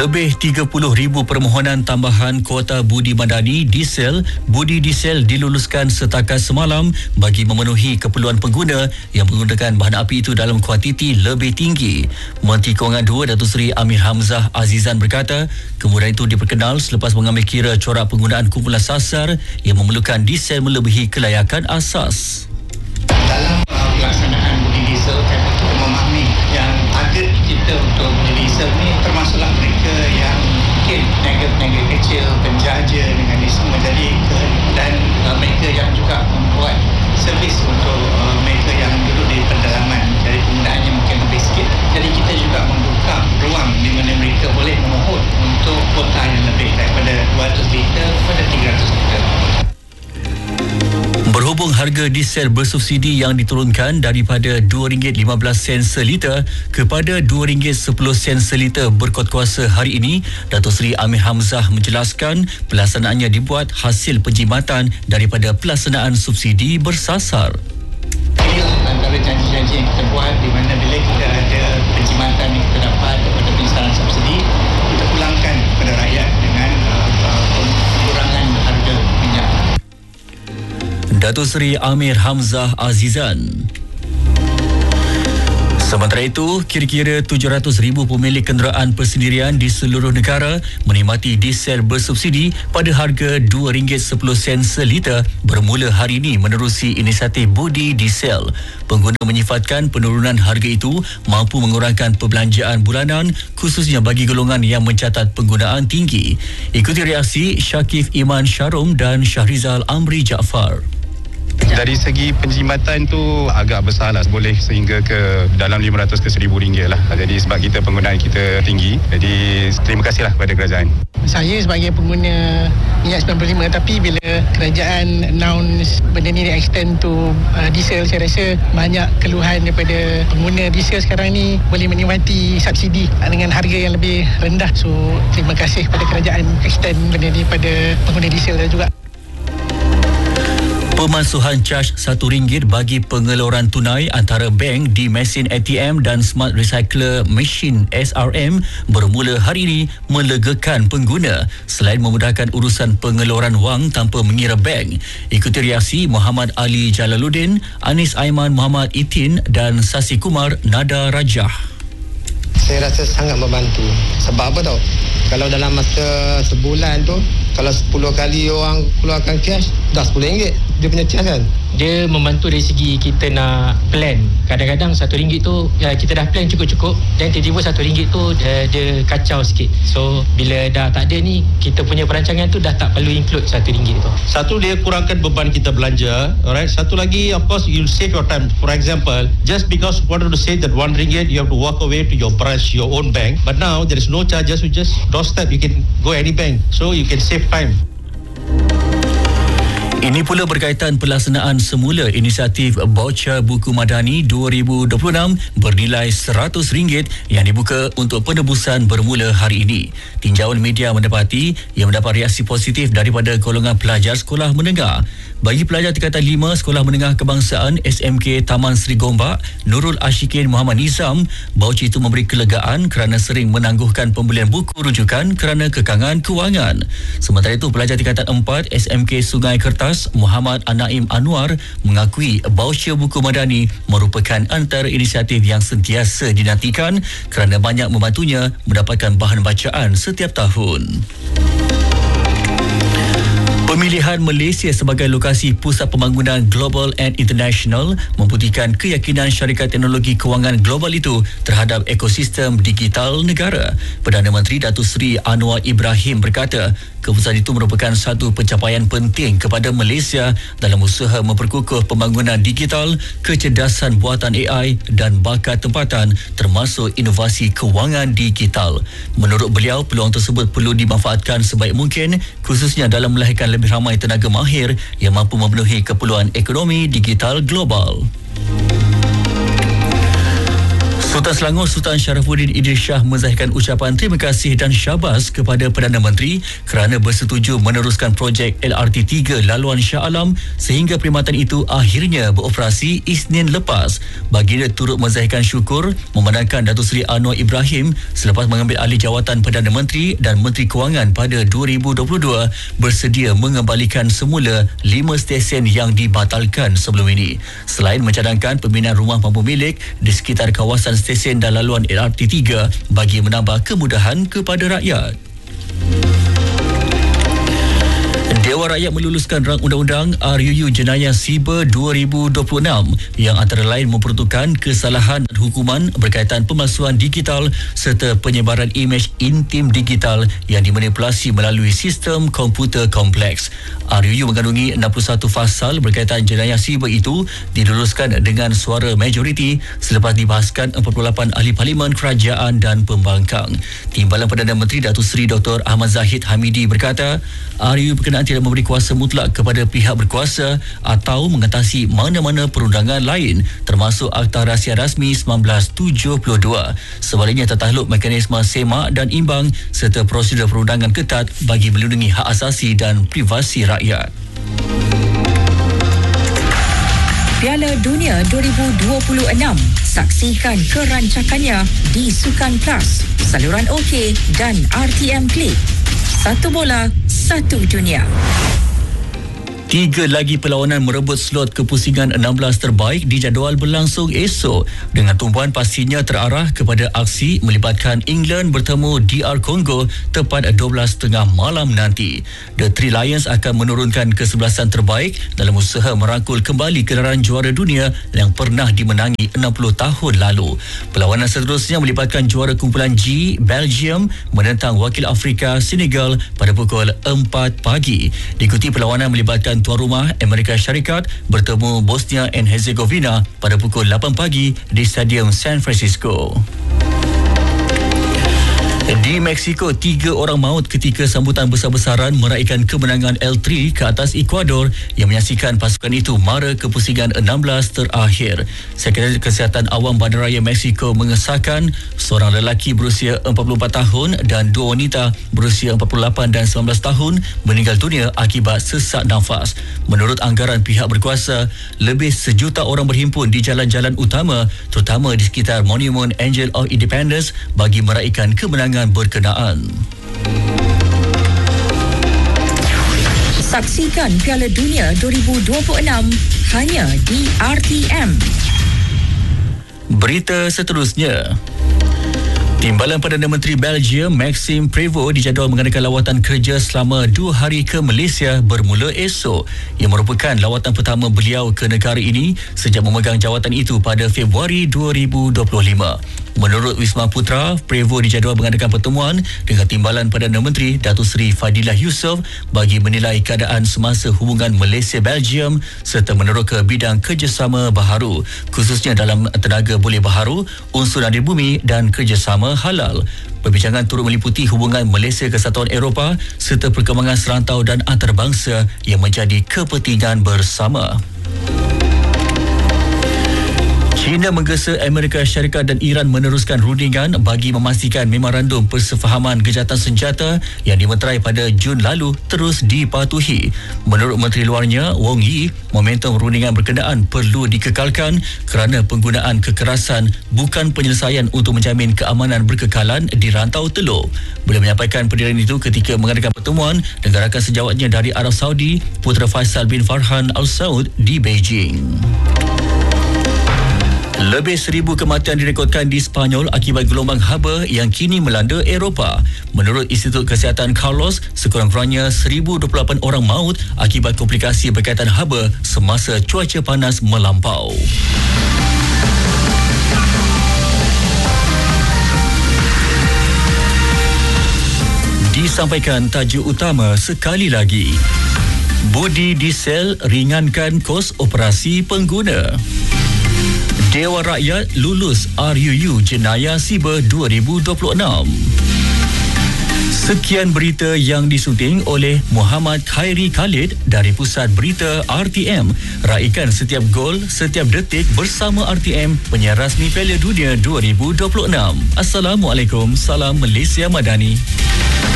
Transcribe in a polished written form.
Lebih 30,000 permohonan tambahan kuota budi madani budi diesel diluluskan setakat semalam bagi memenuhi keperluan pengguna yang menggunakan bahan api itu dalam kuantiti lebih tinggi. Menteri Kewangan 2 Datuk Seri Amir Hamzah Azizan berkata, kemudahan itu diperkenal selepas mengambil kira corak penggunaan kumpulan sasar yang memerlukan diesel melebihi kelayakan asas. Dalam pelaksanaan budi diesel, kita memahami yang target kita untuk budi diesel ni termasuklah mereka yang mungkin peniaga-peniaga kecil, penjaja dengan ini semua. Jadi dan mereka yang juga membuat servis untuk mereka yang duduk di pedalaman. Jadi penggunaannya mungkin lebih sikit. Jadi kita juga membuka ruang di mana mereka boleh memohon untuk kuota yang lebih daripada 200 liter kepada 300 liter. Berhubung harga diesel bersubsidi yang diturunkan daripada RM2.15 seliter kepada RM2.10 seliter berkuat kuasa hari ini, Datuk Seri Amir Hamzah menjelaskan pelaksanaannya dibuat hasil penjimatan daripada pelaksanaan subsidi bersasar. Inilah antara janji-janji yang kita buat di mana bila kita ada penjimatan yang kita dapat daripada pelaksanaan subsidi, kita pulangkan kepada rakyat dengan pengurangan harga minyak. Datuk Seri Amir Hamzah Azizan. Sementara itu, kira-kira 700,000 pemilik kenderaan persendirian di seluruh negara menikmati diesel bersubsidi pada harga RM2.10 seliter bermula hari ini menerusi inisiatif budi diesel. Pengguna menyifatkan penurunan harga itu mampu mengurangkan perbelanjaan bulanan khususnya bagi golongan yang mencatat penggunaan tinggi. Ikuti reaksi Syakif Iman Syarum dan Syahrizal Amri Jaafar. Dari segi penjimatan tu agak besar lah, boleh sehingga ke dalam 500 ke RM1,000 lah. Jadi sebab kita penggunaan kita tinggi, jadi terima kasihlah kepada kerajaan. Saya sebagai pengguna minyak 95, tapi bila kerajaan announce benda ni extend to diesel, saya rasa banyak keluhan daripada pengguna diesel sekarang ni boleh menikmati subsidi dengan harga yang lebih rendah. So terima kasih kepada kerajaan extend benda ni pada pengguna diesel juga. Pemansuhan caj RM1 bagi pengeluaran tunai antara bank di mesin ATM dan Smart Recycler Machine SRM bermula hari ini melegakan pengguna selain memudahkan urusan pengeluaran wang tanpa mengira bank. Ikuti reaksi Muhammad Ali Jalaluddin, Anis Aiman Muhammad Itin dan Sasi Kumar Nada Rajah. Saya rasa sangat membantu. Sebab apa tau? Kalau dalam masa sebulan tu, kalau 10 kali orang keluarkan cash, dah RM10 dia punya cash kan. Dia membantu dari segi kita nak plan. Kadang-kadang RM1 tu kita dah plan cukup-cukup, dan tiba-tiba RM1 tu dia kacau sikit. So bila dah tak ada ni, kita punya perancangan tu dah tak perlu include RM1 tu. Satu, dia kurangkan beban kita belanja, alright. Satu lagi, of course, you'll save your time. For example, just because you wanted to save that RM1, you have to walk away to your branch, your own bank. But now there is no charges, you just doorstep, you can go any bank, so you can save time. Ini pula berkaitan pelaksanaan semula inisiatif Baucer Buku Madani 2026 bernilai RM100 yang dibuka untuk penebusan bermula hari ini. Tinjauan media mendapati ia mendapat reaksi positif daripada golongan pelajar sekolah menengah. Bagi pelajar tingkatan 5 Sekolah Menengah Kebangsaan SMK Taman Seri Gombak, Nurul Ashikin Muhammad Nizam, baucer itu memberi kelegaan kerana sering menangguhkan pembelian buku rujukan kerana kekangan kewangan. Sementara itu, pelajar tingkatan 4 SMK Sungai Kertas Muhammad Anaim Anwar mengakui baucer buku madani merupakan antara inisiatif yang sentiasa dinantikan kerana banyak membantunya mendapatkan bahan bacaan setiap tahun. Pemilihan Malaysia sebagai lokasi pusat pembangunan global and international membuktikan keyakinan syarikat teknologi kewangan global itu terhadap ekosistem digital negara. Perdana Menteri Datuk Seri Anwar Ibrahim berkata, keputusan itu merupakan satu pencapaian penting kepada Malaysia dalam usaha memperkukuh pembangunan digital, kecerdasan buatan AI dan bakat tempatan termasuk inovasi kewangan digital. Menurut beliau, peluang tersebut perlu dimanfaatkan sebaik mungkin khususnya dalam melahirkan lebih ramai tenaga mahir yang mampu memenuhi keperluan ekonomi digital global. Sultan Selangor Sultan Sharafuddin Idris Shah menzahirkan ucapan terima kasih dan syabas kepada Perdana Menteri kerana bersetuju meneruskan projek LRT 3 laluan Shah Alam sehingga perkhidmatan itu akhirnya beroperasi Isnin lepas. Baginda turut menzahirkan syukur memandangkan Datuk Seri Anwar Ibrahim selepas mengambil alih jawatan Perdana Menteri dan Menteri Kewangan pada 2022 bersedia mengembalikan semula 5 stesen yang dibatalkan sebelum ini. Selain mencadangkan pembinaan rumah mampu milik di sekitar kawasan stesen dan laluan LRT 3 bagi menambah kemudahan kepada rakyat. Dewan Rakyat meluluskan rang undang-undang RUU Jenayah Siber 2026 yang antara lain memperuntukkan kesalahan dan hukuman berkaitan pemalsuan digital serta penyebaran imej intim digital yang dimanipulasi melalui sistem komputer kompleks. RUU mengandungi 61 pasal berkaitan jenayah siber itu diluluskan dengan suara majoriti selepas dibahaskan 48 ahli parlimen, kerajaan dan pembangkang. Timbalan Perdana Menteri Datuk Seri Dr. Ahmad Zahid Hamidi berkata, RUU berkenaan tidak memberi kuasa mutlak kepada pihak berkuasa atau mengatasi mana-mana perundangan lain termasuk Akta Rahsia Rasmi 1972. Sebaliknya tertakluk mekanisme semak dan imbang serta prosedur perundangan ketat bagi melindungi hak asasi dan privasi rakyat. Piala Dunia 2026. Saksikan kerancakannya di Sukan Plus, saluran OK dan RTM Klik. Satu bola, satu dunia. 3 lagi perlawanan merebut slot kepusingan 16 terbaik dijadual berlangsung esok dengan tumpuan pastinya terarah kepada aksi melibatkan England bertemu DR Congo tepat 12.30 malam nanti. The Three Lions akan menurunkan kesebelasan terbaik dalam usaha merangkul kembali gelaran juara dunia yang pernah dimenangi 60 tahun lalu. Perlawanan seterusnya melibatkan juara kumpulan G, Belgium menentang wakil Afrika Senegal pada pukul 4 pagi. Diikuti perlawanan melibatkan tuan rumah Amerika Syarikat bertemu Bosnia and Herzegovina pada pukul 8 pagi di Stadium San Francisco. Di Mexico, 3 orang maut ketika sambutan besar-besaran meraihkan kemenangan L3 ke atas Ecuador yang menyaksikan pasukan itu mara ke pusingan 16 terakhir. Sekretariat Kesihatan Awam Bandaraya Mexico mengesahkan seorang lelaki berusia 44 tahun dan 2 wanita berusia 48 dan 19 tahun meninggal dunia akibat sesak nafas. Menurut anggaran pihak berkuasa, lebih 1 juta orang berhimpun di jalan-jalan utama terutama di sekitar Monument Angel of Independence bagi meraihkan kemenangan berkenaan. Saksikan Piala Dunia 2026 hanya di RTM. Berita seterusnya. Timbalan Perdana Menteri Belgium Maxime Prevot dijadual mengadakan lawatan kerja selama 2 hari ke Malaysia bermula esok. Ia merupakan lawatan pertama beliau ke negara ini sejak memegang jawatan itu pada Februari 2025. Menurut Wisma Putra, Prevot dijadual mengadakan pertemuan dengan Timbalan Perdana Menteri Datuk Seri Fadilah Yusof bagi menilai keadaan semasa hubungan Malaysia-Belgium serta meneroka bidang kerjasama baharu, khususnya dalam tenaga boleh baharu, unsur nadir bumi dan kerjasama halal. Perbincangan turut meliputi hubungan Malaysia Kesatuan Eropah serta perkembangan serantau dan antarabangsa yang menjadi kepentingan bersama. China menggesa Amerika Syarikat dan Iran meneruskan rundingan bagi memastikan memorandum persefahaman gejatan senjata yang dimeterai pada Jun lalu terus dipatuhi. Menurut Menteri Luarnya Wong Yi, momentum rundingan berkenaan perlu dikekalkan kerana penggunaan kekerasan bukan penyelesaian untuk menjamin keamanan berkekalan di rantau teluk. Beliau menyampaikan pendirian itu ketika mengadakan pertemuan dengan rakan sejawatnya dari Arab Saudi, Putera Faisal bin Farhan Al Saud di Beijing. Lebih 1,000 kematian direkodkan di Sepanyol akibat gelombang haba yang kini melanda Eropah. Menurut Institut Kesihatan Carlos, sekurang-kurangnya 1,028 orang maut akibat komplikasi berkaitan haba semasa cuaca panas melampau. Disampaikan tajuk utama sekali lagi. Budi Diesel ringankan kos operasi pengguna. Dewan Rakyat lulus RUU Jenayah Siber 2026. Sekian berita yang disunting oleh Muhammad Khairi Khalid dari Pusat Berita RTM. Raikan setiap gol, setiap detik bersama RTM, penyiar rasmi Piala Dunia 2026. Assalamualaikum, salam Malaysia Madani.